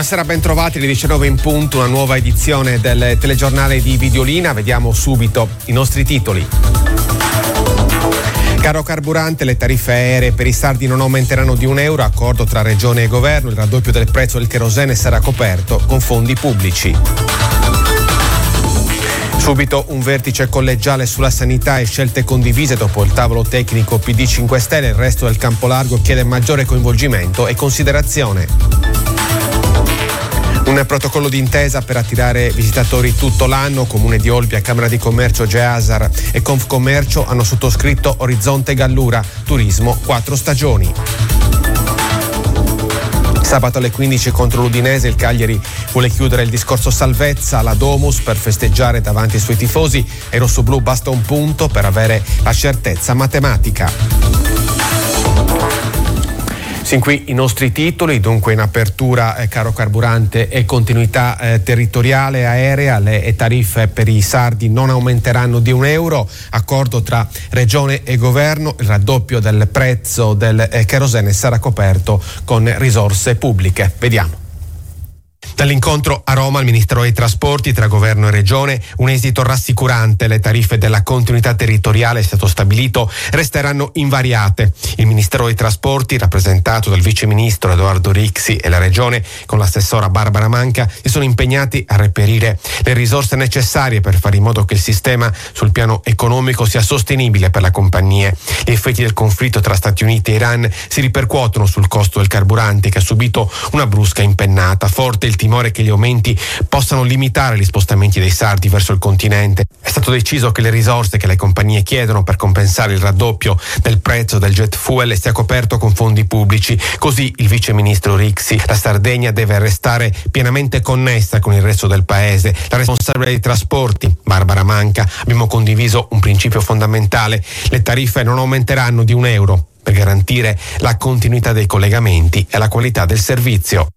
Buonasera, ben trovati alle 19 in punto, una nuova edizione del telegiornale di Videolina. Vediamo subito i nostri titoli. Caro carburante, le tariffe aeree per i sardi non aumenteranno di €1, accordo tra Regione e Governo, il raddoppio del prezzo del kerosene sarà coperto con fondi pubblici. Subito un vertice collegiale sulla sanità e scelte condivise dopo il tavolo tecnico PD 5 Stelle, il resto del campo largo chiede maggiore coinvolgimento e considerazione. Un protocollo d'intesa per attirare visitatori tutto l'anno. Comune di Olbia, Camera di Commercio Geasar e Confcommercio hanno sottoscritto Orizzonte Gallura, turismo 4 stagioni. Sabato alle 15 contro l'Udinese il Cagliari vuole chiudere il discorso salvezza alla Domus per festeggiare davanti ai suoi tifosi. Ai rossoblù basta un punto per avere la certezza matematica. Sin qui i nostri titoli, dunque in apertura caro carburante e continuità territoriale aerea, le tariffe per i sardi non aumenteranno di €1, accordo tra Regione e Governo, il raddoppio del prezzo del kerosene sarà coperto con risorse pubbliche. Vediamo. Dall'incontro a Roma al Ministero dei Trasporti tra Governo e Regione un esito rassicurante. Le tariffe della continuità territoriale, è stato stabilito, resteranno invariate. Il Ministero dei Trasporti, rappresentato dal Vice Ministro Edoardo Rixi, e la Regione con l'assessora Barbara Manca si sono impegnati a reperire le risorse necessarie per fare in modo che il sistema sul piano economico sia sostenibile per le compagnie. Gli effetti del conflitto tra Stati Uniti e Iran si ripercuotono sul costo del carburante, che ha subito una brusca impennata. Forte il timore che gli aumenti possano limitare gli spostamenti dei sardi verso il continente. È stato deciso che le risorse che le compagnie chiedono per compensare il raddoppio del prezzo del jet fuel sia coperto con fondi pubblici. Così il vice ministro Rixi: la Sardegna deve restare pienamente connessa con il resto del paese. La responsabile dei trasporti, Barbara Manca: abbiamo condiviso un principio fondamentale, le tariffe non aumenteranno di €1 per garantire la continuità dei collegamenti e la qualità del servizio.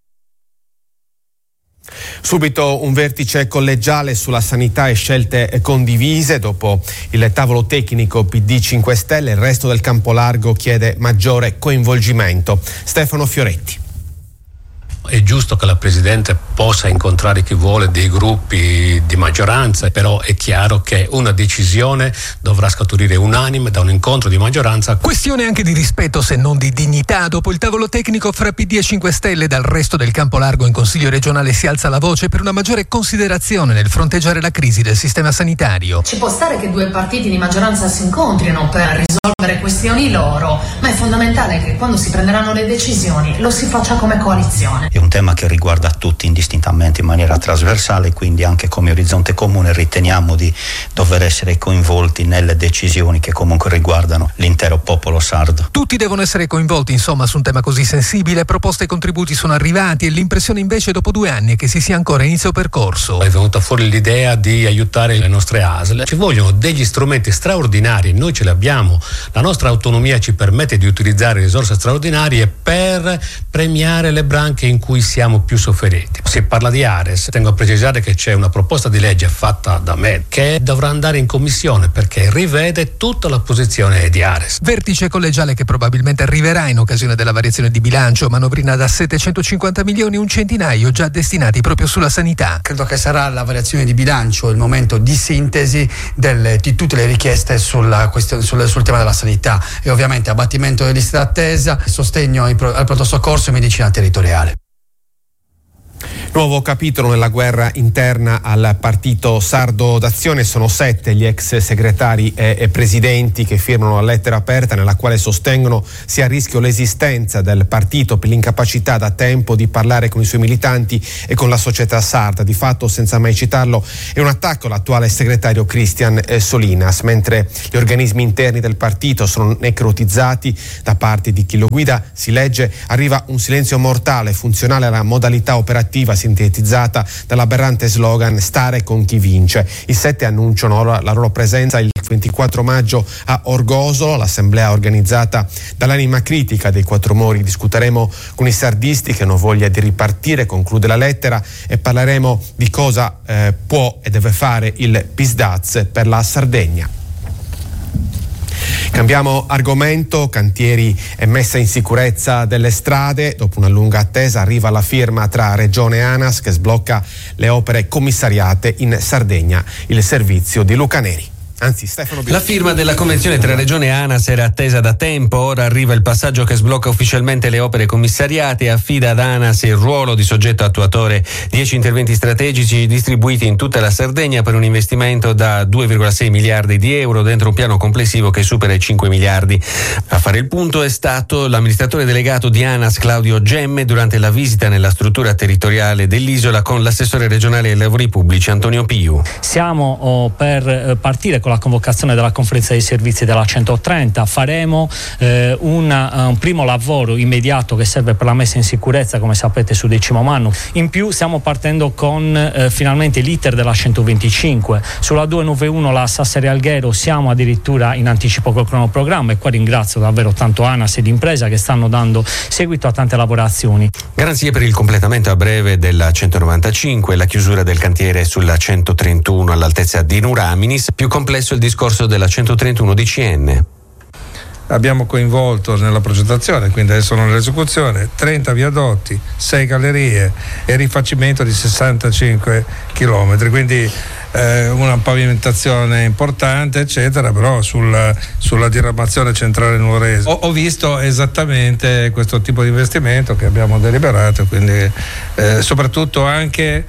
Subito un vertice collegiale sulla sanità e scelte condivise dopo il tavolo tecnico PD 5 Stelle, il resto del campo largo chiede maggiore coinvolgimento. Stefano Fioretti. È giusto che la Presidente possa incontrare chi vuole dei gruppi di maggioranza, però è chiaro che una decisione dovrà scaturire unanime da un incontro di maggioranza. Questione anche di rispetto, se non di dignità. Dopo il tavolo tecnico fra PD e 5 Stelle, dal resto del campo largo in Consiglio regionale si alza la voce per una maggiore considerazione nel fronteggiare la crisi del sistema sanitario. Ci può stare che due partiti di maggioranza si incontrino per risolvere questioni loro, ma è fondamentale che quando si prenderanno le decisioni lo si faccia come coalizione. È un tema che riguarda tutti indistintamente in maniera trasversale, quindi anche come Orizzonte Comune riteniamo di dover essere coinvolti nelle decisioni che comunque riguardano l'intero popolo sardo. Tutti devono essere coinvolti, insomma, su un tema così sensibile. Proposte e contributi sono arrivati e l'impressione invece dopo 2 anni è che si sia ancora a inizio percorso. È venuta fuori l'idea di aiutare le nostre ASL. Ci vogliono degli strumenti straordinari, noi ce li abbiamo. La nostra autonomia ci permette di utilizzare risorse straordinarie per premiare le branche in cui siamo più sofferenti. Si parla di Ares, tengo a precisare che c'è una proposta di legge fatta da me che dovrà andare in commissione perché rivede tutta la posizione di Ares. Vertice collegiale che probabilmente arriverà in occasione della variazione di bilancio, manovrina da 750 milioni, un centinaio già destinati proprio sulla sanità. Credo che sarà la variazione di bilancio il momento di sintesi di tutte le richieste sul tema della sanità e ovviamente abbattimento delle liste d'attesa, sostegno al pronto soccorso e medicina territoriale. Nuovo capitolo nella guerra interna al partito sardo d'azione. Sono 7 gli ex segretari e presidenti che firmano una lettera aperta nella quale sostengono sia a rischio l'esistenza del partito per l'incapacità da tempo di parlare con i suoi militanti e con la società sarda. Di fatto, senza mai citarlo, è un attacco all'attuale segretario Cristian Solinas, mentre gli organismi interni del partito sono necrotizzati da parte di chi lo guida. Si legge: arriva un silenzio mortale funzionale alla modalità operativa sintetizzata dall'aberrante slogan "stare con chi vince". I 7 annunciano la loro presenza il 24 maggio a Orgosolo, l'assemblea organizzata dall'anima critica dei Quattro Mori. Discuteremo con i sardisti che hanno voglia di ripartire, conclude la lettera, e parleremo di cosa può e deve fare il PISDAZ per la Sardegna. Cambiamo argomento, cantieri e messa in sicurezza delle strade. Dopo una lunga attesa arriva la firma tra Regione e ANAS che sblocca le opere commissariate in Sardegna, il servizio di Luca Neri. Anzi, Stefano Bianchi. La firma della convenzione tra Regione e ANAS era attesa da tempo. Ora arriva il passaggio che sblocca ufficialmente le opere commissariate e affida ad ANAS il ruolo di soggetto attuatore. 10 interventi strategici distribuiti in tutta la Sardegna per un investimento da 2,6 miliardi di euro dentro un piano complessivo che supera i 5 miliardi. A fare il punto è stato l'amministratore delegato di ANAS Claudio Gemme durante la visita nella struttura territoriale dell'isola con l'assessore regionale ai lavori pubblici Antonio Piu. Siamo per partire con la convocazione della conferenza dei servizi della 130, faremo un primo lavoro immediato che serve per la messa in sicurezza, come sapete, su Decimo Mannu. In più stiamo partendo con finalmente l'iter della 125. Sulla 291 la Sassari Alghero siamo addirittura in anticipo col cronoprogramma, e qua ringrazio davvero tanto ANAS ed impresa che stanno dando seguito a tante lavorazioni. Garanzie per il completamento a breve della 195 e la chiusura del cantiere sulla 131 all'altezza di Nuraminis. Più complesso il discorso della 131 di CN. Abbiamo coinvolto nella progettazione, quindi adesso nell'esecuzione, 30 viadotti, 6 gallerie e rifacimento di 65 chilometri, quindi una pavimentazione importante eccetera, però sulla diramazione centrale nuorese ho visto esattamente questo tipo di investimento che abbiamo deliberato, quindi soprattutto anche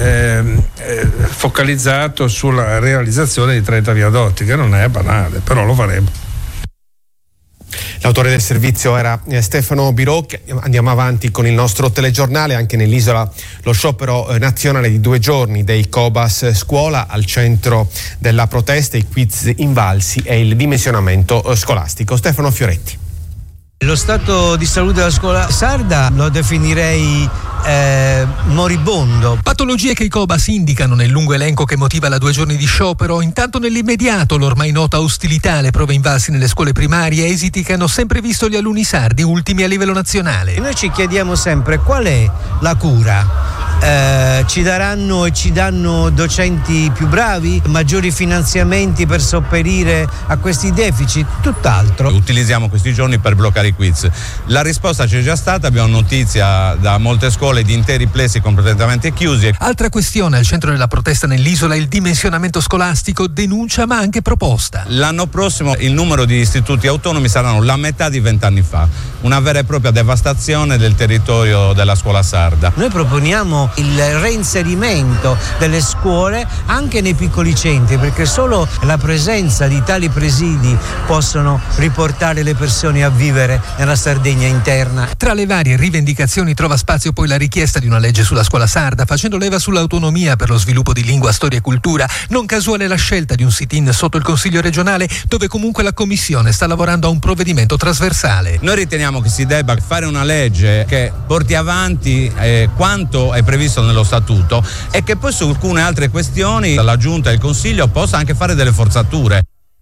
focalizzato sulla realizzazione di 30 viadotti, che non è banale, però lo faremo. L'autore del servizio era Stefano Birocchi. Andiamo avanti con il nostro telegiornale. Anche nell'isola lo sciopero nazionale di 2 giorni dei Cobas Scuola, al centro della protesta i quiz invalsi e il dimensionamento scolastico. Stefano Fioretti. Lo stato di salute della scuola sarda lo definirei moribondo. Patologie che i Cobas indicano nel lungo elenco che motiva la 2 giorni di sciopero. Intanto nell'immediato l'ormai nota ostilità alle prove invalsi nelle scuole primarie, esiti che hanno sempre visto gli alunni sardi ultimi a livello nazionale. Noi ci chiediamo sempre qual è la cura. Ci daranno e ci danno docenti più bravi, maggiori finanziamenti per sopperire a questi deficit, tutt'altro. Utilizziamo questi giorni per bloccare i quiz. La risposta c'è già stata, abbiamo notizia da molte scuole di interi plessi completamente chiusi. Altra questione al centro della protesta nell'isola, il dimensionamento scolastico, denuncia ma anche proposta. L'anno prossimo il numero di istituti autonomi saranno la metà di 20 anni fa, una vera e propria devastazione del territorio della scuola sarda. Noi proponiamo il reinserimento delle scuole anche nei piccoli centri, perché solo la presenza di tali presidi possono riportare le persone a vivere nella Sardegna interna. Tra le varie rivendicazioni trova spazio poi la richiesta di una legge sulla scuola sarda, facendo leva sull'autonomia per lo sviluppo di lingua, storia e cultura. Non casuale la scelta di un sit-in sotto il Consiglio regionale, dove comunque la Commissione sta lavorando a un provvedimento trasversale. Noi riteniamo che si debba fare una legge che porti avanti quanto è previsto nello statuto e che poi su alcune altre questioni la Giunta e il Consiglio possa anche fare delle forzature.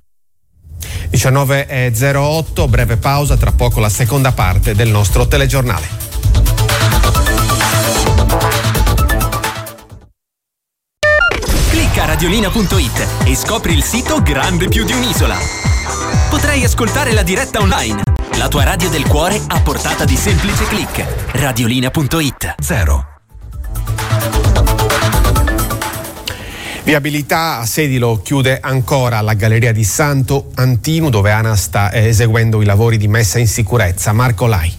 19.08, breve pausa, tra poco la seconda parte del nostro telegiornale. Clicca radiolina.it e scopri il sito grande più di un'isola. Potrai ascoltare la diretta online, la tua radio del cuore a portata di semplice click. Radiolina.it 0. Viabilità a Sedilo chiude ancora la galleria di Santo Antino, dove ANAS sta eseguendo i lavori di messa in sicurezza. Marco Lai.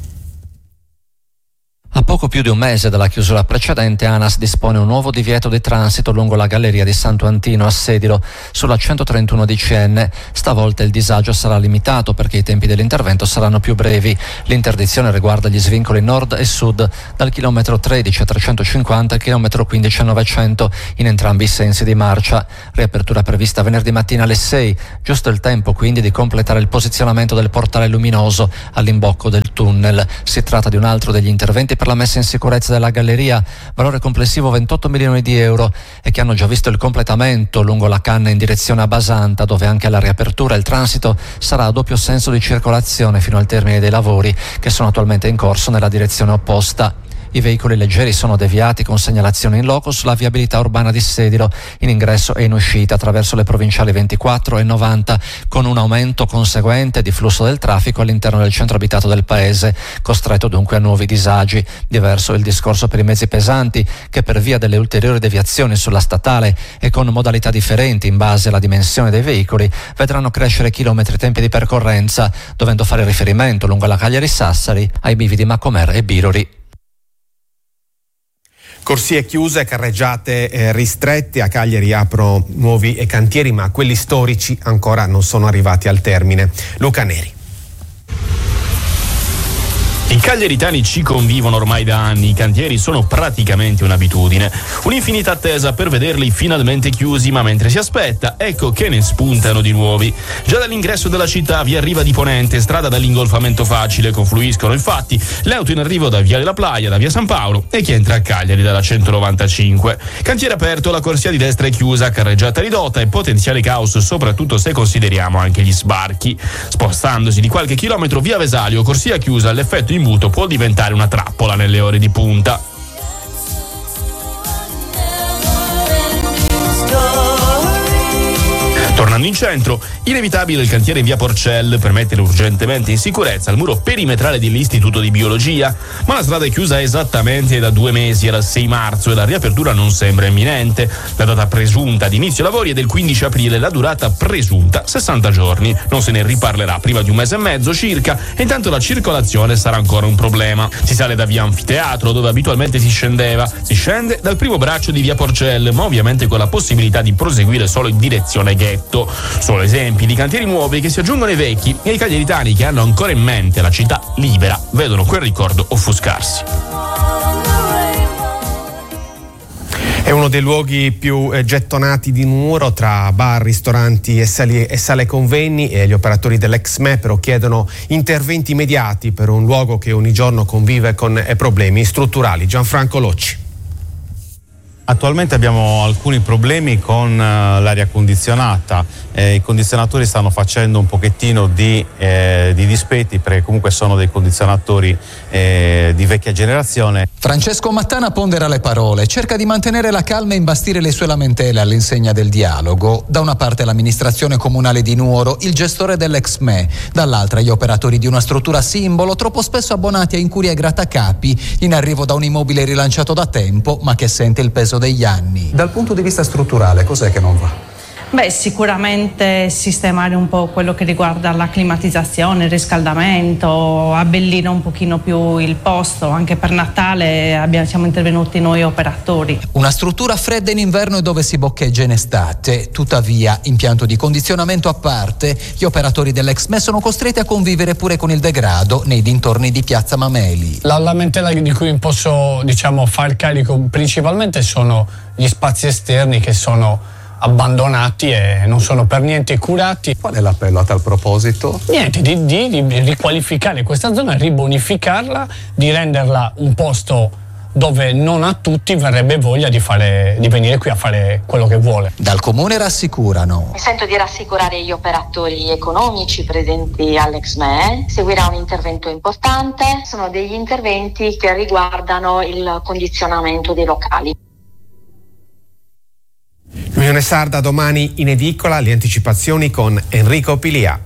A poco più di un mese dalla chiusura precedente, ANAS dispone un nuovo divieto di transito lungo la galleria di Santo Antino a Sedilo, sulla 131 di CN. Stavolta il disagio sarà limitato perché i tempi dell'intervento saranno più brevi. L'interdizione riguarda gli svincoli nord e sud, dal chilometro 13 a 350 al chilometro 15 a 900, in entrambi i sensi di marcia. Riapertura prevista venerdì mattina alle 6, giusto il tempo quindi di completare il posizionamento del portale luminoso all'imbocco del tunnel. Si tratta di un altro degli interventi per la messa in sicurezza della galleria, valore complessivo 28 milioni di euro, e che hanno già visto il completamento lungo la canna in direzione a Basanta, dove anche alla riapertura il transito sarà a doppio senso di circolazione fino al termine dei lavori che sono attualmente in corso nella direzione opposta. I veicoli leggeri sono deviati con segnalazione in loco sulla viabilità urbana di Sedilo, in ingresso e in uscita attraverso le provinciali 24 e 90, con un aumento conseguente di flusso del traffico all'interno del centro abitato del paese, costretto dunque a nuovi disagi. Diverso il discorso per i mezzi pesanti, che per via delle ulteriori deviazioni sulla statale e con modalità differenti in base alla dimensione dei veicoli, vedranno crescere chilometri e tempi di percorrenza, dovendo fare riferimento lungo la Cagliari-Sassari ai bivi di Macomer e Biroli. Corsie chiuse, carreggiate ristrette, a Cagliari aprono nuovi cantieri, ma quelli storici ancora non sono arrivati al termine. Luca Neri. I cagliaritani ci convivono ormai da anni, i cantieri sono praticamente un'abitudine. Un'infinita attesa per vederli finalmente chiusi, ma mentre si aspetta, ecco che ne spuntano di nuovi. Già dall'ingresso della città, via Riva di Ponente, strada dall'ingolfamento facile, confluiscono infatti le auto in arrivo da via della Playa, da via San Paolo e chi entra a Cagliari dalla 195. Cantiere aperto, la corsia di destra è chiusa, carreggiata ridotta e potenziale caos, soprattutto se consideriamo anche gli sbarchi. Spostandosi di qualche chilometro via Vesalio, corsia chiusa, l'effetto imbuto può diventare una trappola nelle ore di punta. Tornando in centro, inevitabile il cantiere in via Porcel per mettere urgentemente in sicurezza il muro perimetrale dell'Istituto di Biologia, ma la strada è chiusa esattamente da 2 mesi, era il 6 marzo e la riapertura non sembra imminente. La data presunta di inizio lavori è del 15 aprile, la durata presunta 60 giorni. Non se ne riparlerà prima di 1 mese e mezzo circa e intanto la circolazione sarà ancora un problema. Si sale da via Anfiteatro, dove abitualmente si scendeva, si scende dal primo braccio di via Porcel, ma ovviamente con la possibilità di proseguire solo in direzione Ghetto. Sono esempi di cantieri nuovi che si aggiungono ai vecchi e i cagliaritani che hanno ancora in mente la città libera vedono quel ricordo offuscarsi. È uno dei luoghi più gettonati di Nuoro, tra bar, ristoranti e sale convegni, e gli operatori dell'Exme però chiedono interventi immediati per un luogo che ogni giorno convive con problemi strutturali. Gianfranco Locci. Attualmente abbiamo alcuni problemi con l'aria condizionata, i condizionatori stanno facendo un pochettino di dispetti, perché comunque sono dei condizionatori di vecchia generazione. Francesco Mattana pondera le parole, cerca di mantenere la calma e imbastire le sue lamentele all'insegna del dialogo. Da una parte l'amministrazione comunale di Nuoro, il gestore dell'Exme, dall'altra gli operatori di una struttura simbolo troppo spesso abbonati a incurie e grattacapi, in arrivo da un immobile rilanciato da tempo ma che sente il peso degli anni. Dal punto di vista strutturale, cos'è che non va? Beh, sicuramente sistemare un po' quello che riguarda la climatizzazione, il riscaldamento, abbellire un pochino più il posto. Anche per Natale siamo intervenuti noi operatori. Una struttura fredda in inverno e dove si boccheggia in estate. Tuttavia, impianto di condizionamento a parte, gli operatori dell'Exme sono costretti a convivere pure con il degrado nei dintorni di Piazza Mameli. La lamentela di cui posso far carico principalmente sono gli spazi esterni che sono abbandonati e non sono per niente curati. Qual è l'appello a tal proposito? Niente, di riqualificare questa zona, ribonificarla, di renderla un posto dove non a tutti verrebbe voglia di venire qui a fare quello che vuole. Dal comune rassicurano. Mi sento di rassicurare gli operatori economici presenti all'Exme. Seguirà un intervento importante. Sono degli interventi che riguardano il condizionamento dei locali. L'Unione Sarda domani in edicola, le anticipazioni con Enrico Pilia.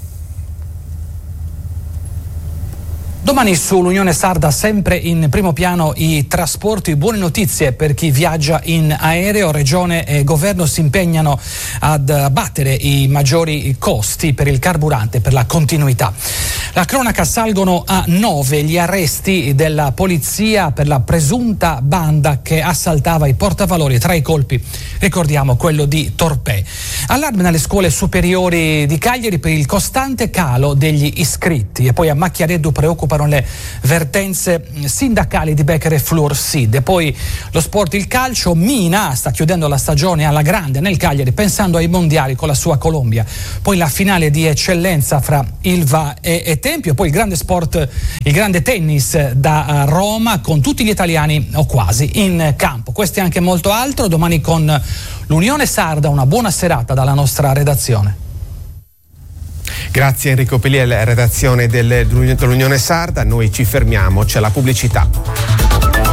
Domani sull'Unione Sarda sempre in primo piano i trasporti, buone notizie per chi viaggia in aereo, Regione e Governo si impegnano ad abbattere i maggiori costi per il carburante, per la continuità. La cronaca: salgono a 9 gli arresti della polizia per la presunta banda che assaltava i portavalori, tra i colpi ricordiamo quello di Torpè. Allarme nelle scuole superiori di Cagliari per il costante calo degli iscritti, e poi a Macchiareddu preoccupano le vertenze sindacali di Becker e Fluorsid. E poi lo sport, il calcio, Mina sta chiudendo la stagione alla grande nel Cagliari pensando ai mondiali con la sua Colombia, poi la finale di eccellenza fra Ilva e Tempio, poi il grande sport, il grande tennis da Roma con tutti gli italiani o quasi in campo. Questo e anche molto altro domani con l'Unione Sarda. Una buona serata dalla nostra redazione. Grazie Enrico Pelia, la redazione dell'Unione Sarda. Noi ci fermiamo, c'è la pubblicità.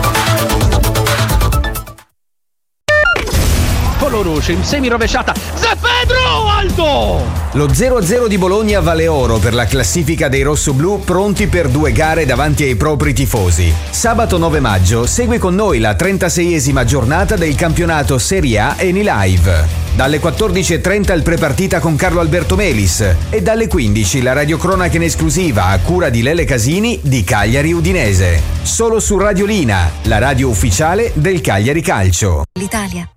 Coloruce in semirovesciata. Zé Pedro, alto! Lo 0-0 di Bologna vale oro per la classifica dei rossoblù, pronti per 2 gare davanti ai propri tifosi. Sabato 9 maggio segui con noi la 36esima giornata del campionato Serie A Eni Live. Dalle 14.30 il prepartita con Carlo Alberto Melis e dalle 15 la radiocronaca in esclusiva a cura di Lele Casini di Cagliari Udinese. Solo su Radiolina, la radio ufficiale del Cagliari Calcio. L'Italia.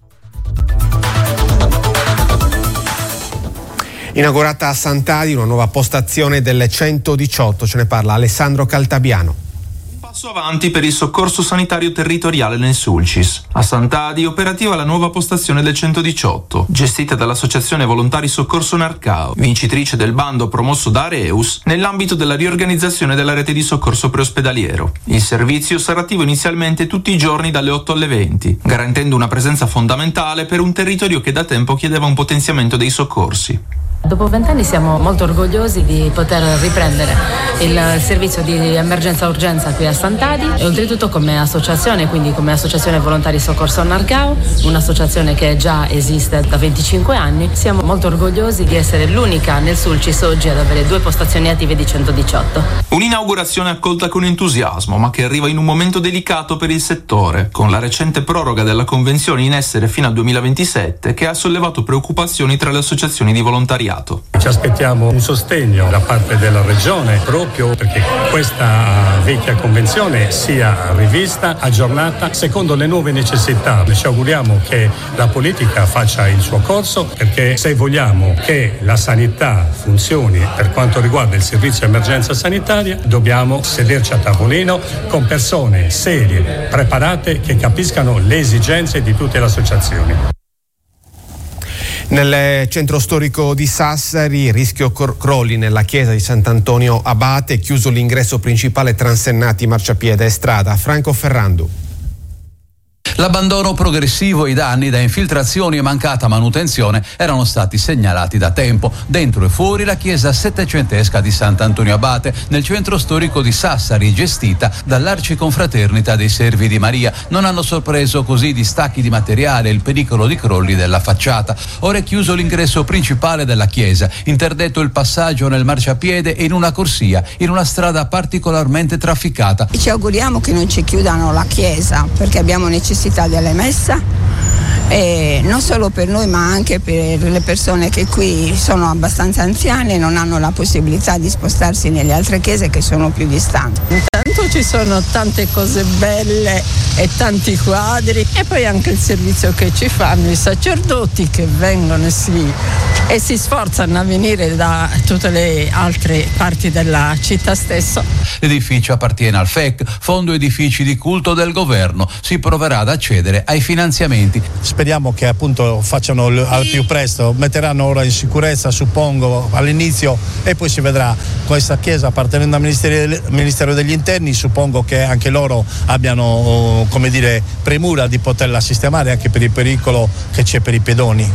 Inaugurata a Sant'Adi una nuova postazione del 118, ce ne parla Alessandro Caltabiano. Passo avanti per il soccorso sanitario territoriale nel Sulcis. A Sant'Adi operativa la nuova postazione del 118, gestita dall'Associazione Volontari Soccorso Narcao, vincitrice del bando promosso da Areus nell'ambito della riorganizzazione della rete di soccorso preospedaliero. Il servizio sarà attivo inizialmente tutti i giorni dalle 8 alle 20, garantendo una presenza fondamentale per un territorio che da tempo chiedeva un potenziamento dei soccorsi. Dopo 20 anni siamo molto orgogliosi di poter riprendere il servizio di emergenza-urgenza qui a Sant'Adi e oltretutto come associazione, quindi come Associazione Volontari Soccorso Narcao, un'associazione che già esiste da 25 anni. Siamo molto orgogliosi di essere l'unica nel Sulcis oggi ad avere 2 postazioni attive di 118. Un'inaugurazione accolta con entusiasmo, ma che arriva in un momento delicato per il settore, con la recente proroga della convenzione in essere fino al 2027 che ha sollevato preoccupazioni tra le associazioni di volontariato. Ci aspettiamo un sostegno da parte della Regione proprio perché questa vecchia convenzione sia rivista, aggiornata secondo le nuove necessità. Ci auguriamo che la politica faccia il suo corso, perché se vogliamo che la sanità funzioni per quanto riguarda il servizio emergenza sanitaria dobbiamo sederci a tavolino con persone serie, preparate, che capiscano le esigenze di tutte le associazioni. Nel centro storico di Sassari, rischio crolli nella chiesa di Sant'Antonio Abate, chiuso l'ingresso principale, transennati marciapiede e strada. Franco Ferrando. L'abbandono progressivo e i danni da infiltrazioni e mancata manutenzione erano stati segnalati da tempo. Dentro e fuori la chiesa settecentesca di Sant'Antonio Abate, nel centro storico di Sassari, gestita dall'Arciconfraternita dei Servi di Maria. Non hanno sorpreso così distacchi di materiale e il pericolo di crolli della facciata. Ora è chiuso l'ingresso principale della chiesa, interdetto il passaggio nel marciapiede e in una corsia, in una strada particolarmente trafficata. Ci auguriamo che non ci chiudano la chiesa, perché abbiamo necessità della messa, e non solo per noi ma anche per le persone che qui sono abbastanza anziane e non hanno la possibilità di spostarsi nelle altre chiese che sono più distanti. Intanto ci sono tante cose belle e tanti quadri, e poi anche il servizio che ci fanno i sacerdoti che vengono e si sforzano a venire da tutte le altre parti della città stessa. L'edificio appartiene al FEC, Fondo Edifici di Culto del Governo. Si proverà ad accedere ai finanziamenti. Speriamo che appunto facciano al più presto, metteranno ora in sicurezza, suppongo, all'inizio, e poi si vedrà. Questa chiesa appartenendo al Ministero degli Interni, suppongo che anche loro abbiano, come dire, premura di poterla sistemare anche per il pericolo che c'è per i pedoni.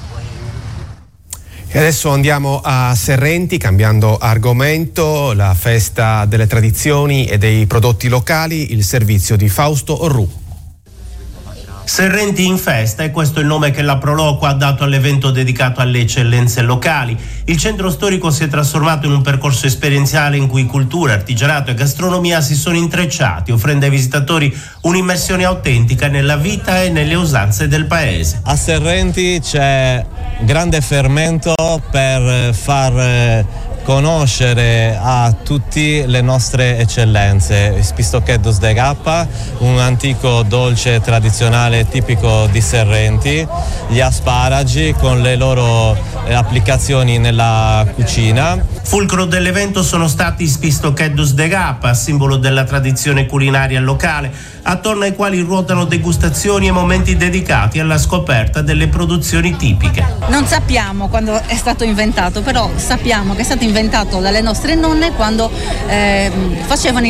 E adesso andiamo a Serrenti, cambiando argomento, la festa delle tradizioni e dei prodotti locali, il servizio di Fausto Orru. Serrenti in festa, e questo è il nome che la Proloquo ha dato all'evento dedicato alle eccellenze locali. Il centro storico si è trasformato in un percorso esperienziale in cui cultura, artigianato e gastronomia si sono intrecciati, offrendo ai visitatori un'immersione autentica nella vita e nelle usanze del paese. A Serrenti c'è grande fermento per far conoscere a tutti le nostre eccellenze. Il Spistocheddus de Gappa, un antico dolce tradizionale tipico di Serrenti, gli asparagi con le loro applicazioni nella cucina. Fulcro dell'evento sono stati Spistocheddus de Gappa, simbolo della tradizione culinaria locale, attorno ai quali ruotano degustazioni e momenti dedicati alla scoperta delle produzioni tipiche. Non sappiamo quando è stato inventato, però sappiamo che è stato inventato dalle nostre nonne quando facevano